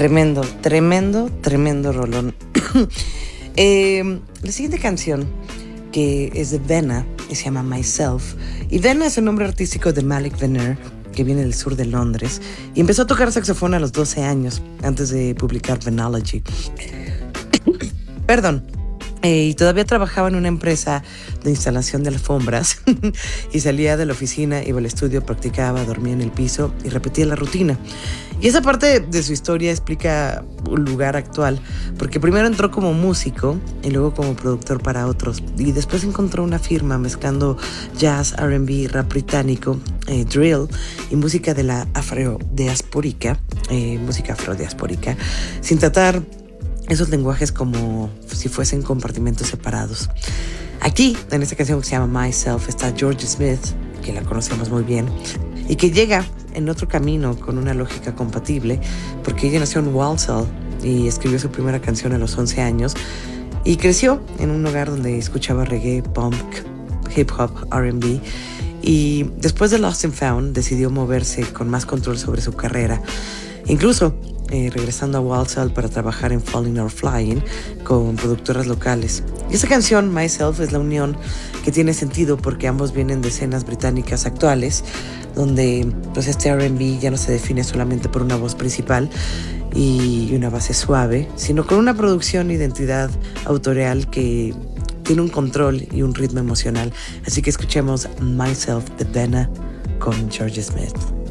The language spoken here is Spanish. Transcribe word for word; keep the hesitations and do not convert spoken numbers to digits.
Tremendo, tremendo, tremendo rolón. eh, la siguiente canción, que es de Venna, y se llama Myself. Y Venna es el nombre artístico de Malik Venner, que viene del sur de Londres, y empezó a tocar saxofón a los doce años, antes de publicar Venology. Perdón. Eh, y todavía trabajaba en una empresa de instalación de alfombras y salía de la oficina, iba al estudio, practicaba, dormía en el piso y repetía la rutina. Y esa parte de su historia explica un lugar actual, porque primero entró como músico y luego como productor para otros, y después encontró una firma mezclando jazz, R and B, rap británico, eh, drill y música de la afrodiaspórica, eh, música afrodiaspórica, sin tratar esos lenguajes como si fuesen compartimentos separados. Aquí, en esta canción que se llama Myself, está Georgia Smith, que la conocemos muy bien, y que llega en otro camino con una lógica compatible, porque ella nació en Walsall y escribió su primera canción a los once años, y creció en un hogar donde escuchaba reggae, punk, hip hop, R and B, y después de Lost and Found decidió moverse con más control sobre su carrera, incluso Eh, regresando a Walsall para trabajar en Falling or Flying con productoras locales. Y esta canción, Myself, es la unión que tiene sentido porque ambos vienen de escenas británicas actuales, donde pues, este R and B ya no se define solamente por una voz principal y una base suave, sino con una producción e identidad autorial que tiene un control y un ritmo emocional. Así que escuchemos Myself de Venna con Georgia Smith.